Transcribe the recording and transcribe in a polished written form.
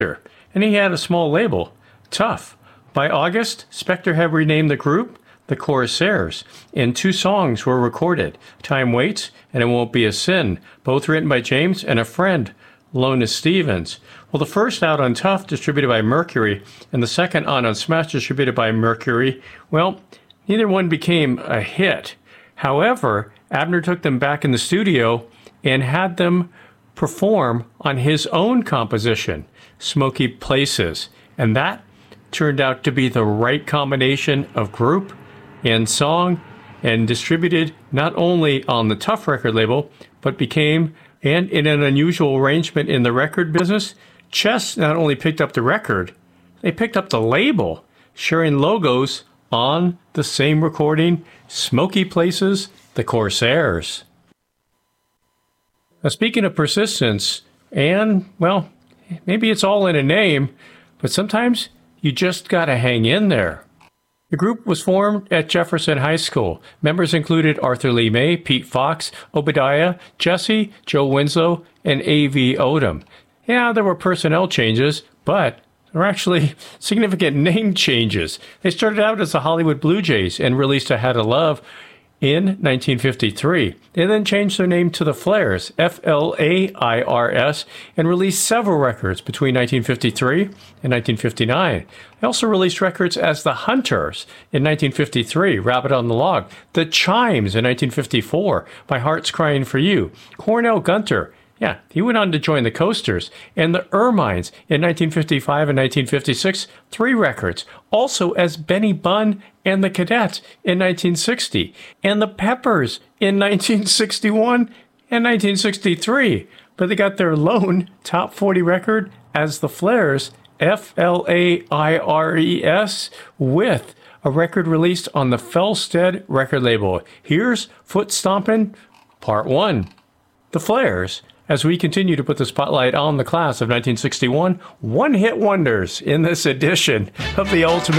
and he had a small label, Tough. By August, Spector had renamed the group the Corsairs, and 2 songs were recorded, Time Waits and It Won't Be a Sin, both written by James and a friend, Lona Stevens. Well, the first out on Tough, distributed by Mercury, and the second on Smash, distributed by Mercury, well, neither one became a hit. However, Abner took them back in the studio and had them perform on his own composition, Smoky Places, and that turned out to be the right combination of group and song, and distributed not only on the Tough record label, but became, and in an unusual arrangement in the record business, Chess not only picked up the record, they picked up the label, sharing logos on the same recording, Smoky Places, the Corsairs. Now, speaking of persistence, and, well, maybe it's all in a name, but sometimes you just gotta hang in there. The group was formed at Jefferson High School. Members included Arthur Lee May, Pete Fox, Obadiah, Jesse, Joe Winslow, and A.V. Odom. Yeah, there were personnel changes, but there were actually significant name changes. They started out as the Hollywood Blue Jays and released A Hat of Love in 1953. They then changed their name to the Flairs, Flairs, and released several records between 1953 and 1959. They also released records as the Hunters in 1953, Rabbit on the Log, the Chimes in 1954, My Heart's Crying for You, Cornell Gunter. Yeah, he went on to join the Coasters, and the Ermines in 1955 and 1956, 3 records, also as Benny Bunn and the Cadets in 1960, and the Peppers in 1961 and 1963. But they got their lone top 40 record as the Flairs, Flaires, with a record released on the Felstead record label. Here's Foot Stompin' Part 1. The Flairs, as we continue to put the spotlight on the class of 1961, one-hit wonders in this edition of the Ultimate